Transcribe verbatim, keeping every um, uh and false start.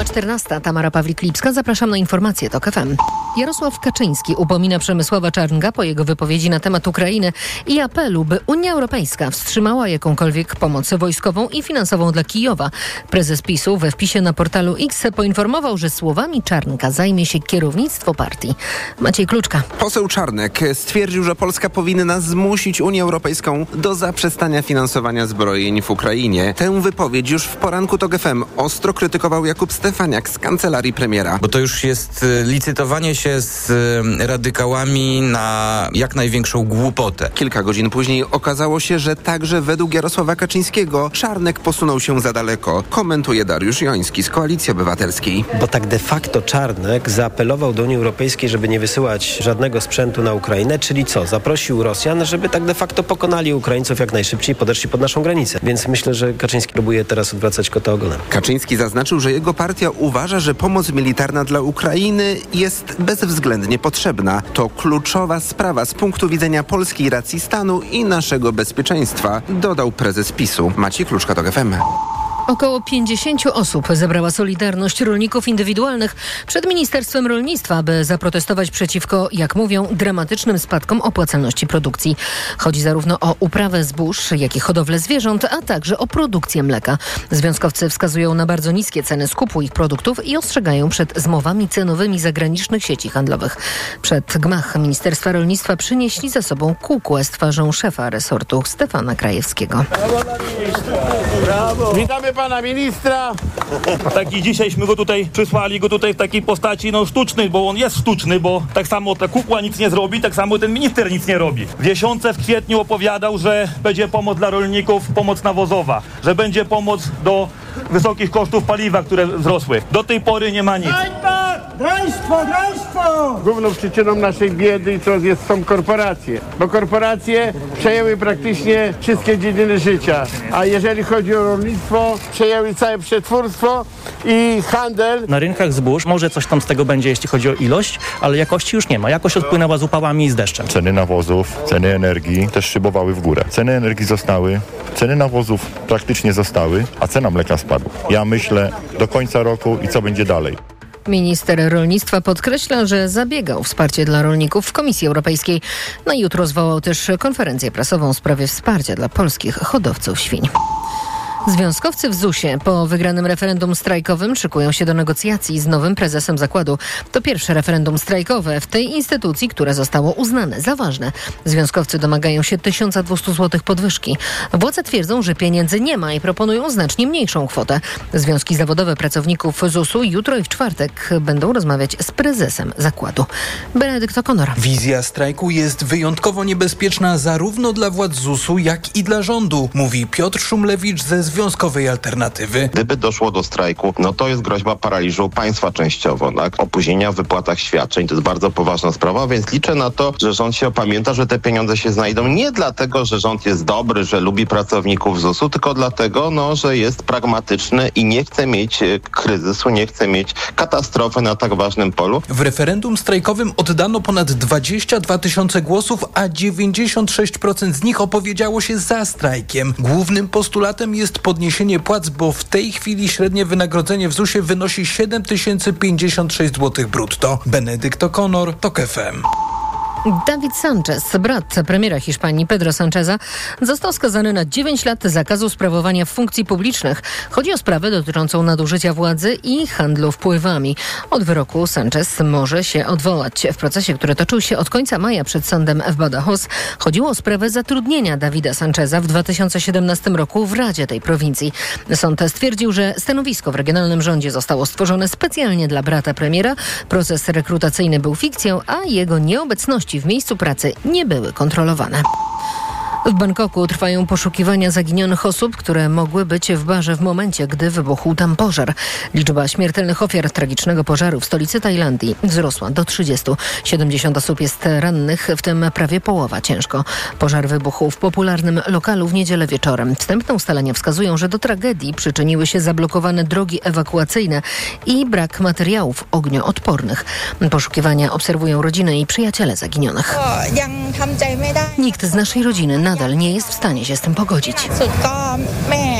Minęła czternasta. Tamara Pawlik-Lipska. Zapraszam na informacje TOK F M. Jarosław Kaczyński upomina Przemysława Czarnka po jego wypowiedzi na temat Ukrainy i apelu, by Unia Europejska wstrzymała jakąkolwiek pomoc wojskową i finansową dla Kijowa. Prezes PiSu we wpisie na portalu X poinformował, że słowami Czarnka zajmie się kierownictwo partii. Maciej Kluczka. Poseł Czarnek stwierdził, że Polska powinna zmusić Unię Europejską do zaprzestania finansowania zbrojeń w Ukrainie. Tę wypowiedź już w poranku TOK F M ostro krytykował Jakub Stefaniak z kancelarii premiera. Bo to już jest licytowanie się z radykałami na jak największą głupotę. Kilka godzin później okazało się, że także według Jarosława Kaczyńskiego Czarnek posunął się za daleko. Komentuje Dariusz Joński z Koalicji Obywatelskiej. Bo tak de facto Czarnek zaapelował do Unii Europejskiej, żeby nie wysyłać żadnego sprzętu na Ukrainę, czyli co? Zaprosił Rosjan, żeby tak de facto pokonali Ukraińców jak najszybciej, podeszli pod naszą granicę. Więc myślę, że Kaczyński próbuje teraz odwracać kota ogonem. Kaczyński zaznaczył, że jego partia uważa, że pomoc militarna dla Ukrainy jest bezwzględnie potrzebna. To kluczowa sprawa z punktu widzenia polskiej racji stanu i naszego bezpieczeństwa, dodał prezes PiSu. Maciej Kluczka, TOK F M. Około pięćdziesięciu osób zebrała Solidarność Rolników Indywidualnych przed Ministerstwem Rolnictwa, aby zaprotestować przeciwko, jak mówią, dramatycznym spadkom opłacalności produkcji. Chodzi zarówno o uprawę zbóż, jak i hodowlę zwierząt, a także o produkcję mleka. Związkowcy wskazują na bardzo niskie ceny skupu ich produktów i ostrzegają przed zmowami cenowymi zagranicznych sieci handlowych. Przed gmach Ministerstwa Rolnictwa przynieśli ze sobą kukłę z twarzą szefa resortu Stefana Krajewskiego. Brawo! Witamy pana ministra. Taki dzisiejśmy go tutaj przysłali, go tutaj w takiej postaci no sztucznej, bo on jest sztuczny, bo tak samo ta kukła nic nie zrobi, tak samo ten minister nic nie robi. W Wiesiące w kwietniu opowiadał, że będzie pomoc dla rolników, pomoc nawozowa, że będzie pomoc do wysokich kosztów paliwa, które wzrosły. Do tej pory nie ma nic. Draństwo, draństwo! Główną przyczyną naszej biedy to jest, są korporacje, bo korporacje przejęły praktycznie wszystkie dziedziny życia, a jeżeli chodzi o rolnictwo, przejęły całe przetwórstwo i handel. Na rynkach zbóż może coś tam z tego będzie, jeśli chodzi o ilość, ale jakości już nie ma. Jakość odpłynęła z upałami i z deszczem. Ceny nawozów, ceny energii też szybowały w górę. Ceny energii zostały, ceny nawozów praktycznie zostały, a cena mleka spadła. Ja myślę do końca roku i co będzie dalej. Minister rolnictwa podkreśla, że zabiega o wsparcie dla rolników w Komisji Europejskiej. Na jutro zwołał też konferencję prasową w sprawie wsparcia dla polskich hodowców świń. Związkowcy w zusie po wygranym referendum strajkowym szykują się do negocjacji z nowym prezesem zakładu. To pierwsze referendum strajkowe w tej instytucji, które zostało uznane za ważne. Związkowcy domagają się tysiąc dwieście złotych podwyżki. Władze twierdzą, że pieniędzy nie ma i proponują znacznie mniejszą kwotę. Związki zawodowe pracowników zusu jutro i w czwartek będą rozmawiać z prezesem zakładu. Benedykt O'Connor. Wizja strajku jest wyjątkowo niebezpieczna zarówno dla władz zusu, jak i dla rządu, mówi Piotr Szumlewicz ze Związkowej Alternatywy. Gdyby doszło do strajku, no to jest groźba paraliżu państwa częściowo, tak? Opóźnienia w wypłatach świadczeń to jest bardzo poważna sprawa, więc liczę na to, że rząd się opamięta, że te pieniądze się znajdą nie dlatego, że rząd jest dobry, że lubi pracowników zusu, tylko dlatego, no, że jest pragmatyczny i nie chce mieć kryzysu, nie chce mieć katastrofy na tak ważnym polu. W referendum strajkowym oddano ponad dwadzieścia dwa tysiące głosów, a dziewięćdziesiąt sześć procent z nich opowiedziało się za strajkiem. Głównym postulatem jest podniesienie płac, bo w tej chwili średnie wynagrodzenie w zusie wynosi siedem tysięcy pięćdziesiąt sześć złotych brutto. Benedykt O'Connor, TOK F M. David Sanchez, brat premiera Hiszpanii Pedro Sancheza, został skazany na dziewięć lat zakazu sprawowania funkcji publicznych. Chodzi o sprawę dotyczącą nadużycia władzy i handlu wpływami. Od wyroku Sanchez może się odwołać. W procesie, który toczył się od końca maja przed sądem w Badajoz, chodziło o sprawę zatrudnienia Davida Sancheza w dwa tysiące siedemnastym roku w Radzie tej prowincji. Sąd stwierdził, że stanowisko w regionalnym rządzie zostało stworzone specjalnie dla brata premiera. Proces rekrutacyjny był fikcją, a jego nieobecność w miejscu pracy nie były kontrolowane. W Bangkoku trwają poszukiwania zaginionych osób, które mogły być w barze w momencie, gdy wybuchł tam pożar. Liczba śmiertelnych ofiar tragicznego pożaru w stolicy Tajlandii wzrosła do trzydziestu. siedemdziesiąt osób jest rannych, w tym prawie połowa ciężko. Pożar wybuchł w popularnym lokalu w niedzielę wieczorem. Wstępne ustalenia wskazują, że do tragedii przyczyniły się zablokowane drogi ewakuacyjne i brak materiałów ognioodpornych. Poszukiwania obserwują rodziny i przyjaciele zaginionych. Nikt z naszej rodziny nadal nie jest w stanie się z tym pogodzić.